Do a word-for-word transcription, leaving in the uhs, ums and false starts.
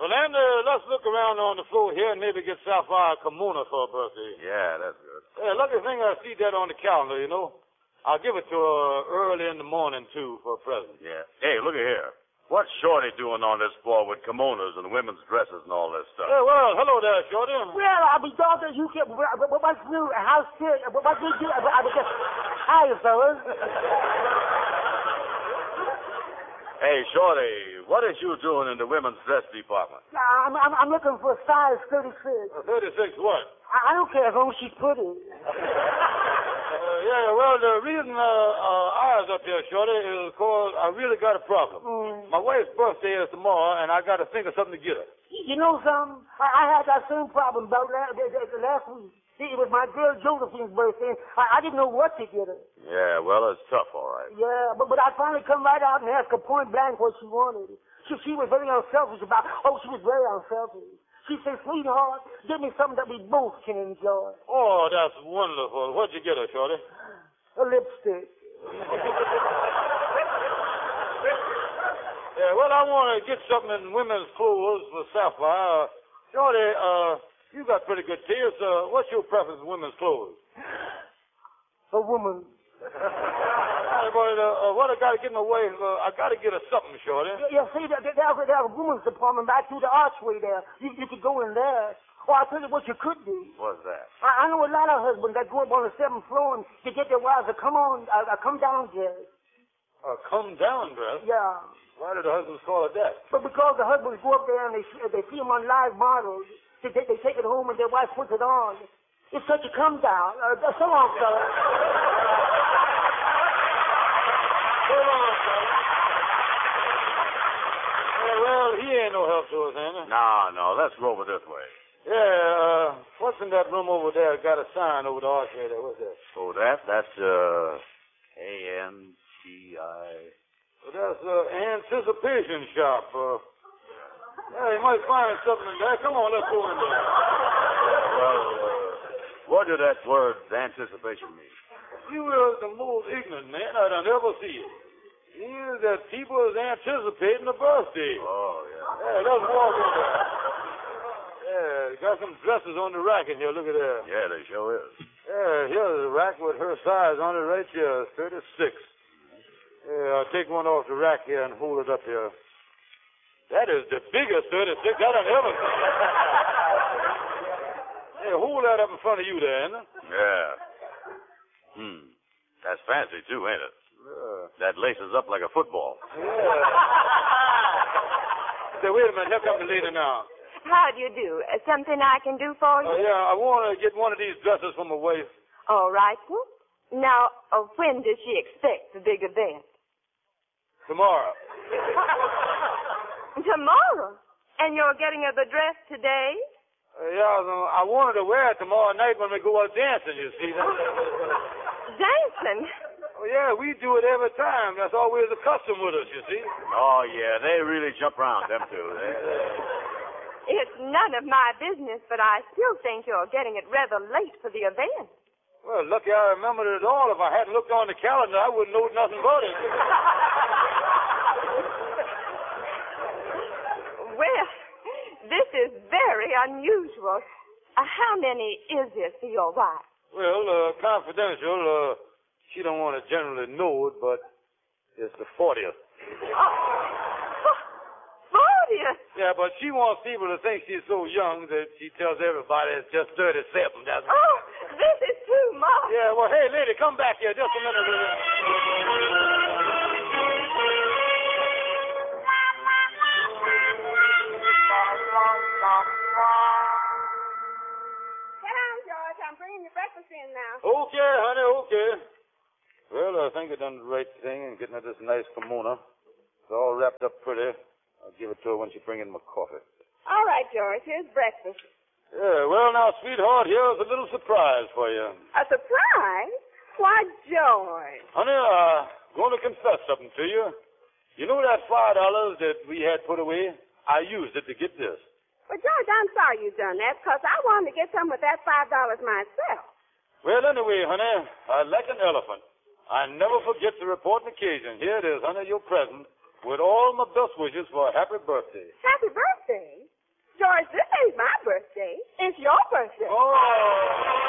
Well, then, uh, let's look around on the floor here and maybe get Sapphire a kimono for her birthday. Yeah, that's good. Yeah, lucky thing I see that on the calendar, you know. I'll give it to her early in the morning, too, for a present. Yeah. Hey, look at here. What's Shorty doing on this floor with kimonos and women's dresses and all this stuff? Yeah, well, hello there, Shorty. Well, I'll be daughter, you can, what's new, how's it, what's new, I was just, hi, fellas. Hey, Shorty, what is you doing in the women's dress department? I'm, I'm, I'm looking for a size thirty-six. Uh, thirty-six what? I, I don't care as long as she's pretty. Uh, yeah, well, the reason uh, uh, I was up here, Shorty, is because I really got a problem. Mm. My wife's birthday is tomorrow, and I got to think of something to get her. You know something? I, I had that same problem about last, last week. See, it was my girl Josephine's birthday. I, I didn't know what to get her. Yeah, well, it's tough, all right. Yeah, but, but I finally come right out and asked her point blank what she wanted. She, she was very unselfish about, oh, she was very unselfish. She said, sweetheart, give me something that we both can enjoy. Oh, that's wonderful. What'd you get her, Shorty? A lipstick. Yeah, well, I want to get something in women's clothes for Sapphire. Uh, Shorty, uh, you got pretty good taste. Uh, what's your preference in women's clothes? A woman. Hey, boy, uh, uh, what I got to get in my way, uh, I got to get her something, Shorty. Yeah, yeah see, there, there, there's a woman's department right through the archway there. You, you could go in there. Or I'll tell you what you could do. What's that? I, I know a lot of husbands that go up on the seventh floor and to get their wives to come on, uh, uh, come down dress. Uh, come down dress? Yeah. Why did the husbands call it that? But because the husbands go up there and they see, they see them on live models, they, they, they take it home and their wife puts it on. It's such a come down. Uh, so long, fella. So long, fella. Yeah, well, he ain't no help to us, ain't he? No, no, let's go over this way. Yeah, uh, what's in that room over there? Got a sign over the archway there. What's that? Oh, that? That's, uh, A N T I. Well, that's, uh, anticipation shop. Uh, yeah, you might find something in there. Come on, let's go in there. Well, uh, what did that word anticipation mean? You are the most ignorant man I'd ever see it. Means that people is anticipating a birthday. Oh, yeah. Yeah, let's walk in there. Yeah, got some dresses on the rack in here. Look at that. Yeah, they sure is. Yeah, here's a rack with her size on it right here, thirty-six. Yeah, I'll take one off the rack here and hold it up here. That is the biggest thirty-six that I've ever seen. Hey, hold that up in front of you there, ain't it? Yeah. Hmm. That's fancy, too, ain't it? Yeah. That laces up like a football. Yeah. Say, wait a minute. Here comes the lady now. How do you do? Uh, something I can do for you? Uh, yeah, I want to get one of these dresses for my wife. All right, sir. Now, uh, when does she expect the big event? Tomorrow. Tomorrow? And you're getting her the dress today? Uh, yeah, I wanted to wear it tomorrow night when we go out dancing, you see. Dancing? Oh, yeah, we do it every time. That's always a custom with us, you see. Oh, yeah, they really jump around, them two. They, they... It's none of my business, but I still think you're getting it rather late for the event. Well, lucky I remembered it all. If I hadn't looked on the calendar, I wouldn't know nothing about it. Well, this is very unusual. Uh, how many is this for your wife? Well, uh, confidential. Uh, she don't want to generally know it, but it's the fortieth. Oh, fortieth? Yeah, but she wants people to think she's so young that she tells everybody it's just thirty-seven. That's oh, this is too much. Yeah, well, hey, lady, come back here just a minute. George. I'm bringing your breakfast in now. Okay, honey, okay. Well, I think I done the right thing in getting her this nice kimono. It's all wrapped up pretty. I'll give it to her when she bring in my coffee. All right, George. Here's breakfast. Yeah, well, now, sweetheart, here's a little surprise for you. A surprise? Why, George? Honey, I'm going to confess something to you. You know that five dollars that we had put away? I used it to get this. Well, George, I'm sorry you done that, because I wanted to get some with that five dollars myself. Well, anyway, honey, I like an elephant. I never forget to report an occasion. Here it is, honey, your present, with all my best wishes for a happy birthday. Happy birthday? George, this ain't my birthday. It's your birthday. Oh!